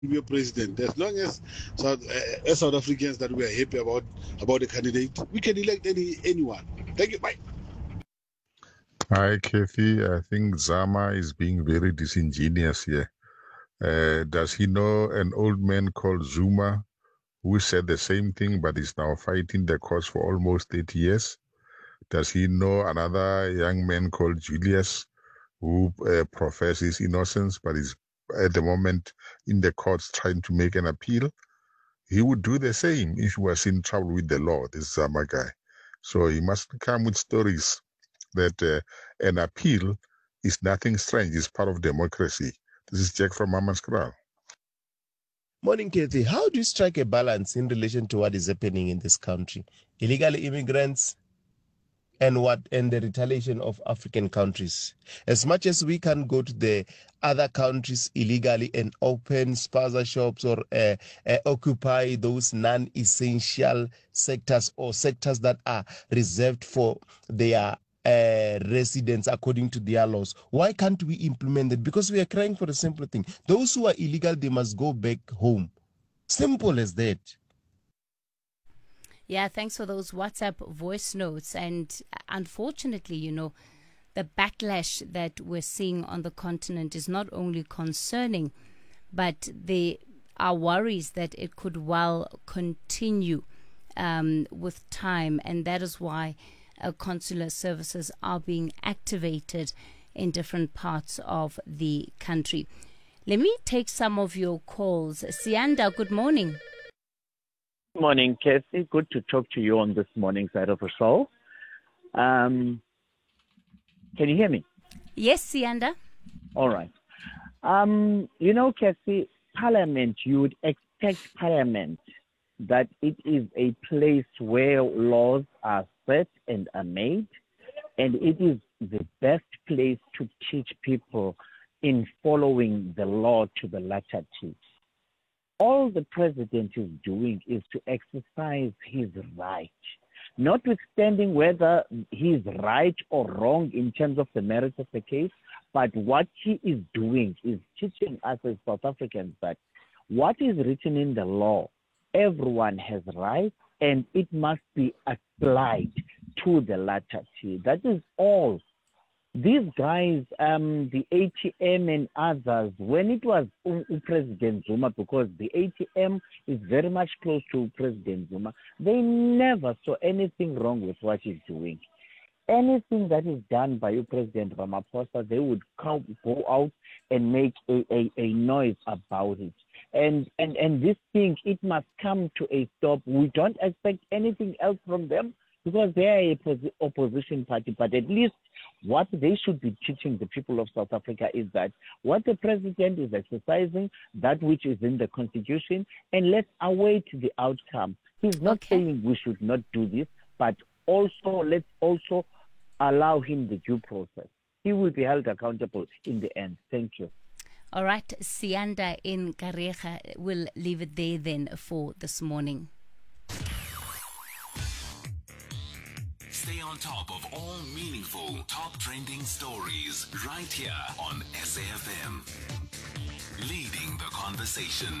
be a president. As long as South Africans that we are happy about the candidate, we can elect anyone. Thank you. Bye. Hi, Kathy. I think Zama is being very disingenuous here. Does he know an old man called Zuma who said the same thing but is now fighting the cause for almost 30 years? Does he know another young man called Julius who professes innocence but is at the moment in the courts trying to make an appeal? He would do the same if he was in trouble with the law, this Zama guy. So he must come with stories that an appeal is nothing strange. It's part of democracy. This is Jack from Hammanskraal. Morning, Kathy. How do you strike a balance in relation to what is happening in this country? Illegal immigrants and the retaliation of African countries. As much as we can go to the other countries illegally and open spaza shops or occupy those non-essential sectors or sectors that are reserved for their residents according to their laws. Why can't we implement it? Because we are crying for a simple thing. Those who are illegal, they must go back home. Simple as that. Yeah, thanks for those WhatsApp voice notes. And unfortunately, the backlash that we're seeing on the continent is not only concerning, but there are worries that it could well continue with time. And that is why consular services are being activated in different parts of the country. Let me take some of your calls. Sianda, good morning. Good morning, Kathy. Good to talk to you on this morning side of the show. Can you hear me? Yes, Sianda. All right. Kathy, Parliament, you would expect Parliament that it is a place where laws are set and are made, and it is the best place to teach people in following the law to the letter T. All the president is doing is to exercise his right, notwithstanding whether he's right or wrong in terms of the merits of the case, but what he is doing is teaching us as South Africans that what is written in the law, everyone has rights, and it must be applied to the letter T. That is all. These guys, the ATM and others, when it was President Zuma, because the ATM is very much close to President Zuma, they never saw anything wrong with what he's doing. Anything that is done by President Ramaphosa, they would go out and make a noise about it. And this thing, it must come to a stop. We don't expect anything else from them because they are a opposition party, but at least what they should be teaching the people of South Africa is that what the president is exercising, that which is in the constitution, and let's await the outcome. He's not saying we should not do this, but let's also allow him the due process. He will be held accountable in the end. Thank you. All right, Sianda in Kareja, we'll leave it there then for this morning. Stay on top of all meaningful, top trending stories right here on SAFM. Leading the conversation.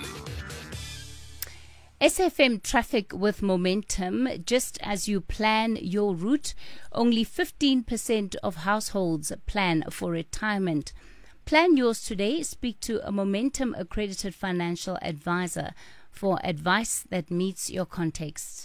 SAFM traffic with momentum. Just as you plan your route, only 15% of households plan for retirement. Plan yours today. Speak to a Momentum accredited financial advisor for advice that meets your context.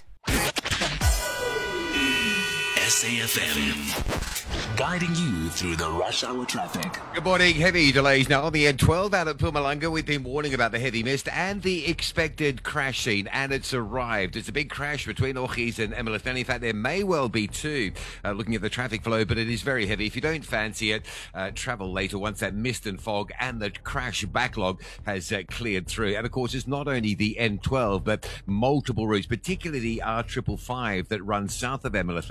SAFM, guiding you through the rush hour traffic. Good morning. Heavy delays now on the N12 out at Mpumalanga. We've been warning about the heavy mist and the expected crash scene, and it's arrived. It's a big crash between Orchies and Emerald. In fact, there may well be two, looking at the traffic flow, but it is very heavy. If you don't fancy it, travel later once that mist and fog and the crash backlog has cleared through. And of course, it's not only the N12, but multiple routes, particularly the R555 that runs south of Emerald from the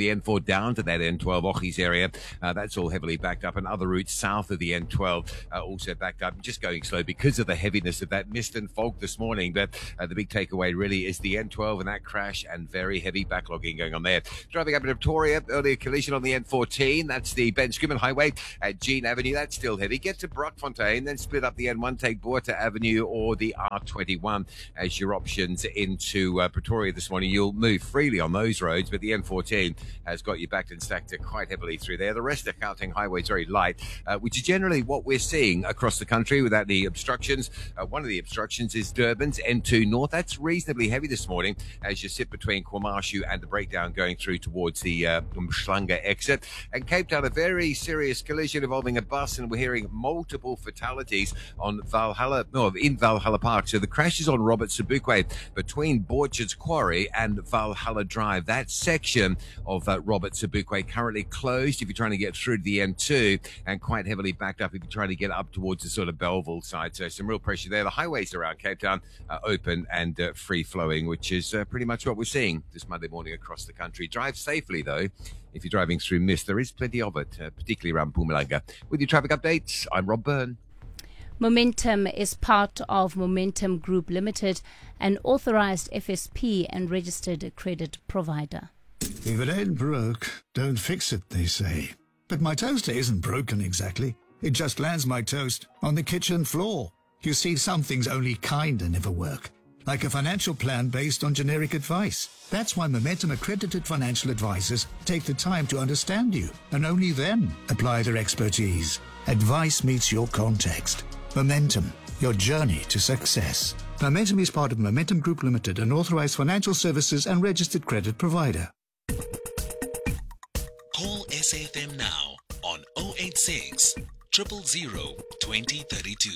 the N4 down to that N12 Ochis area. That's all heavily backed up, and other routes south of the N12 also backed up, just going slow because of the heaviness of that mist and fog this morning. But the big takeaway really is the N12 and that crash and very heavy backlogging going on there. Driving up in Victoria, earlier collision on the N14. That's the Ben Scrimmon Highway at Jean Avenue. That's still heavy. Get to Brockfontein, then split up the N1, take Buerta Avenue or the R21 as your options into Pretoria this morning. You'll move freely on those roads, but the N14 has got you backed and stacked quite heavily through there. The rest of Gauteng Highway is very light, which is generally what we're seeing across the country without the obstructions. One of the obstructions is Durban's N2 North. That's reasonably heavy this morning as you sit between KwaMashu and the breakdown going through towards the Umhlanga exit. And Cape Town, a very serious collision involving a bus, and we're hearing multiple fatalities on in Valhalla Park. So the crash is on Robert Sobukwe between Borchard's Quarry and Valhalla Drive. That section of Robert Sobukwe currently closed if you're trying to get through to the M2, and quite heavily backed up if you're trying to get up towards the sort of Belleville side. So some real pressure there. The highways around Cape Town are open and free flowing, which is pretty much what we're seeing this Monday morning across the country. Drive safely though. If you're driving through mist, there is plenty of it, particularly around Mpumalanga. With your traffic updates, I'm Rob Byrne. Momentum is part of Momentum Group Limited, an authorized FSP and registered credit provider. If it ain't broke, don't fix it, they say. But my toaster isn't broken exactly. It just lands my toast on the kitchen floor. You see, some things only kinda never work. Like a financial plan based on generic advice. That's why Momentum accredited financial advisors take the time to understand you and only then apply their expertise. Advice meets your context. Momentum, your journey to success. Momentum is part of Momentum Group Limited, an authorized financial services and registered credit provider. Call SAFM now on 086 000 2032.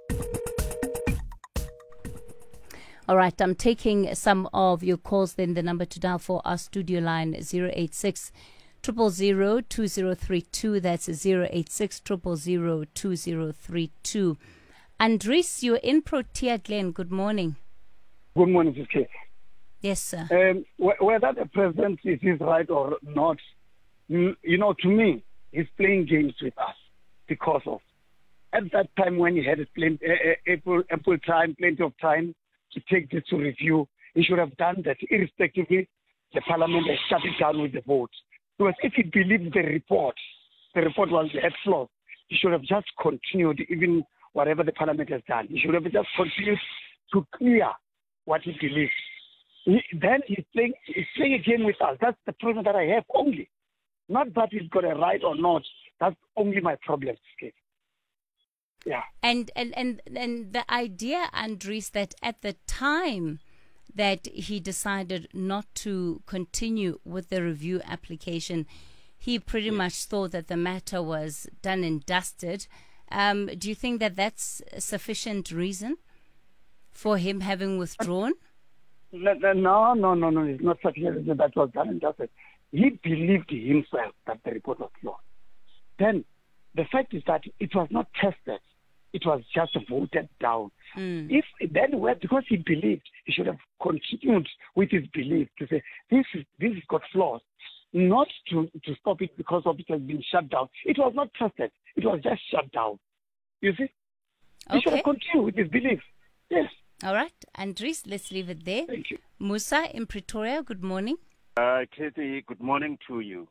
All right, I'm taking some of your calls. Then the number to dial for our studio line 086 000 2032. That's 086 000 2032. Andres, you're in Protea Glen. Good morning. Good morning, Ms. Kate. Yes, sir. Whether the president is his right or not, to me, he's playing games with us because of at that time when he had ample time, plenty of time to take this to review, he should have done that irrespectively. The parliament has shut it down with the vote. Because if he believed the report was had flaws, he should have just continued even whatever the parliament has done. He should have just continued to clear what he believes. Then he's playing a game with us. That's the problem that I have only. Not that he's got a right or not. That's only my problem. Yeah. And the idea, Andres, that at the time that he decided not to continue with the review application, he pretty much thought that the matter was done and dusted. Do you think that that's sufficient reason for him having withdrawn? No, it's not sufficient reason that was done and dusted. He believed himself that the report was flawed. Then the fact is that it was not tested. It was just voted down. Because he believed, he should have continued with his belief to say, this has got flaws. Not to stop it because of it has been shut down. It was not tested. It was just shut down. You see? He should have continued with his belief. Yes. All right. Andres, let's leave it there. Thank you. Musa in Pretoria, good morning. Katie, good morning to you.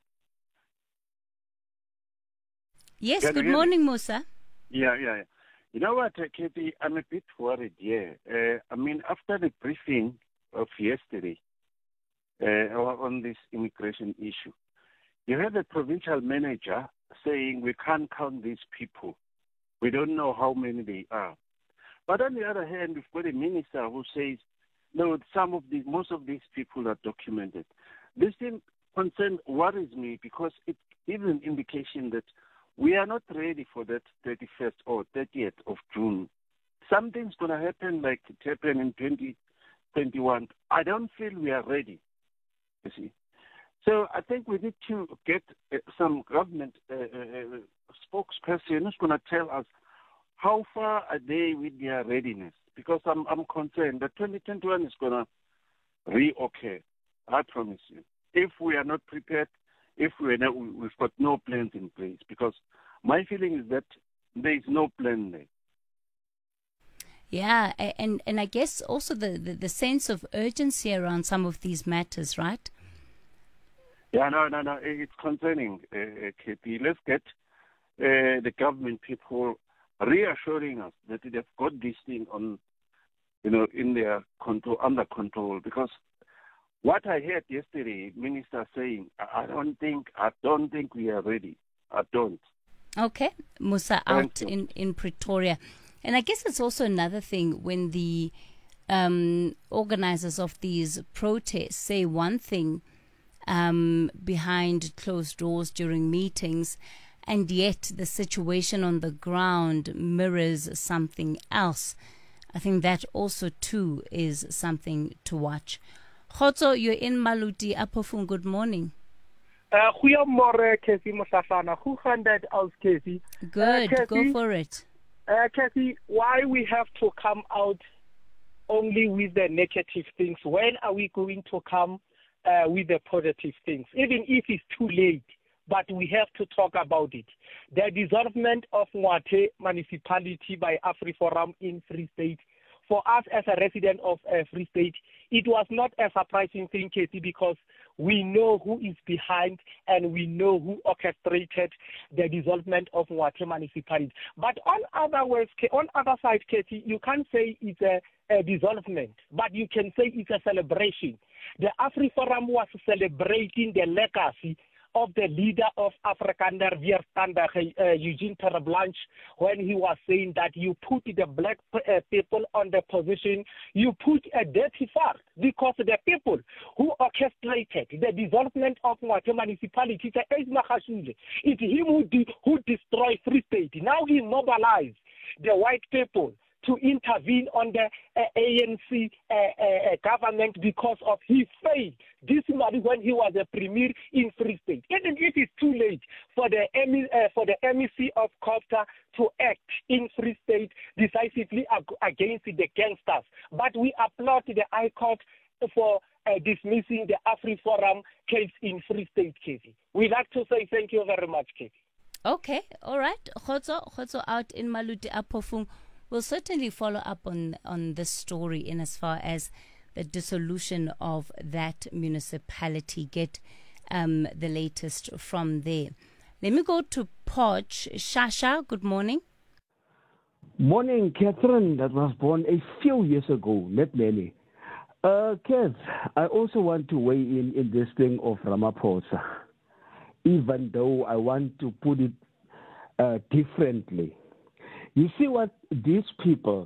Yes, good morning, Musa. Yeah. You know what, Katie, I'm a bit worried here. After the briefing of yesterday on this immigration issue, you had the provincial manager saying we can't count these people. We don't know how many they are. But on the other hand, we've got a minister who says, no, most of these people are documented. This thing worries me because it gives an indication that we are not ready for that 31st or 30th of June. Something's going to happen like it happened in 2021. I don't feel we are ready, you see. So I think we need to get some government spokesperson who's going to tell us how far are they with their readiness. Because I'm concerned that 2021 is going to reoccur. I promise you. If we are not prepared if we've got no plans in place? Because my feeling is that there is no plan there. Yeah, and I guess also the sense of urgency around some of these matters, right? Yeah, no. It's concerning, KP. Let's get the government people reassuring us that they've got this thing on, in their control, under control. Because what I heard yesterday, Minister saying, I don't think we are ready. I don't. Okay, Musa out in Pretoria. And I guess it's also another thing when the organizers of these protests say one thing behind closed doors during meetings, and yet the situation on the ground mirrors something else. I think that also too is something to watch. Khotso, you're in Maluti Apofung. Good morning. Goeiemorgen, Kathy Mosafana. Hoe gaan dat als Kathy? Good, go for it. Kathy, why we have to come out only with the negative things? When are we going to come with the positive things? Even if it's too late, but we have to talk about it. The dissolvement of Mwate municipality by AfriForum in Free State, for us as a resident of Free State, it was not a surprising thing, Kathy, because we know who is behind and we know who orchestrated the dissolvement of Mwate municipality. But on other side, Kathy, you can't say it's a dissolvement, but you can say it's a celebration. The AfriForum was celebrating the legacy of the leader of Afrikaner Weerstandig, Eugene Terreblanche, when he was saying that you put the black people on the position, you put a dirty fact, because the people who orchestrated the development of Mwate municipality, it's him who destroyed Free State. Now he mobilized the white people to intervene on the ANC government because of his faith. This money when he was a premier in Free State. Even if it's too late for the MEC of COPTA to act in Free State decisively against the gangsters. But we applaud the High Court for dismissing the AfriForum case in Free State, Katie. We'd like to say thank you very much, Katie. Okay, all right. Khotso out in Maluti Apofung. We'll certainly follow up on this story in as far as the dissolution of that municipality, get the latest from there. Let me go to Poch. Shasha, good morning. Morning, Catherine, that was born a few years ago, not many. Kev, I also want to weigh in this thing of Ramaphosa, even though I want to put it differently. You see what these people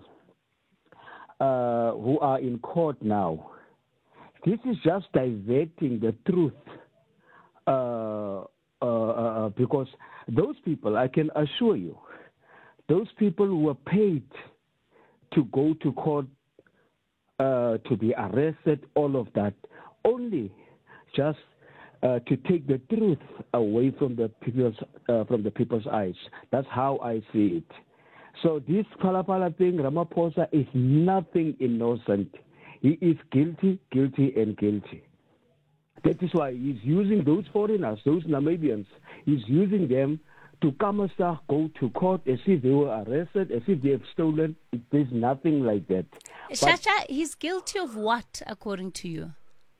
who are in court now, this is just diverting the truth because those people, I can assure you, those people who were paid to go to court, to be arrested, all of that, only just to take the truth away from the people's eyes. That's how I see it. So this Phala thing, Ramaphosa is nothing innocent. He is guilty, and guilty. That is why he's using those foreigners, those Namibians, he's using them to go to court as if they were arrested, as if they have stolen. There's nothing like that. Shasha, he's guilty of what, according to you?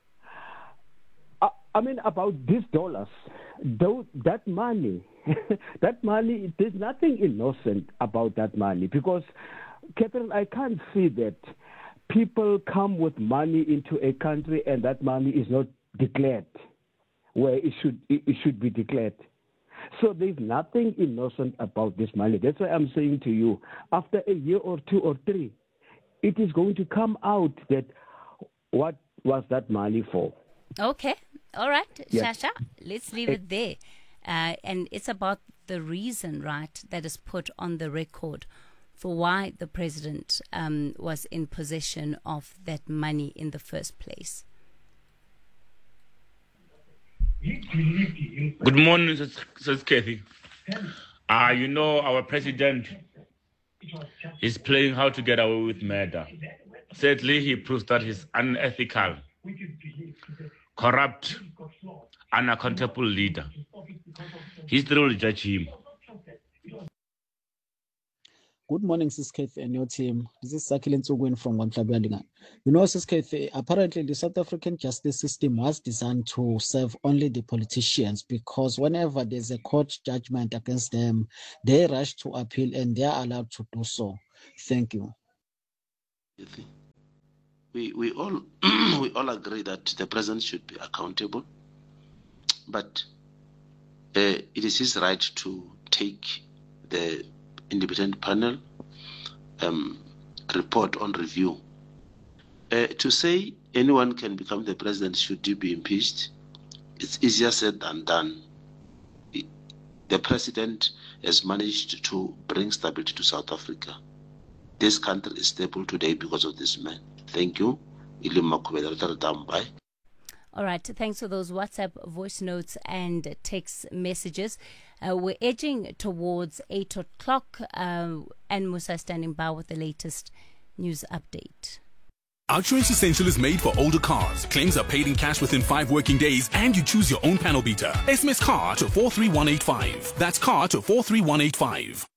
I mean, about these dollars, that money, there's nothing innocent about that money because, Catherine, I can't see that people come with money into a country and that money is not declared where it should be declared. So there's nothing innocent about this money. That's why I'm saying to you, after a year or 2 or 3, it is going to come out that what was that money for. Okay. All right, Yes. Shasha, let's leave it there. And it's about the reason, right, that is put on the record for why the president was in possession of that money in the first place. Good morning, says Kathy. You know, our president is playing how to get away with murder. Sadly, he proves that he's unethical, corrupt, unaccountable leader. History will judge him. Good morning, Sis Keith and your team. This is Sakile Ntsugwin from Gontlabandinga. You know, Sis Keith, apparently the South African justice system was designed to serve only the politicians, because whenever there's a court judgment against them, they rush to appeal and they are allowed to do so. Thank you. We all we all agree that the president should be accountable, but it is his right to take the independent panel report on review. To say anyone can become the president should he be impeached, it's easier said than done. The president has managed to bring stability to South Africa. This country is stable today because of this man. Thank you. Bye. All right, thanks for those WhatsApp voice notes and text messages. We're edging towards 8 o'clock, and Musa standing by with the latest news update. Outsurance Essential is made for older cars. Claims are paid in cash within 5 working days, and you choose your own panel beater. SMS CAR to 43185. That's CAR to 43185.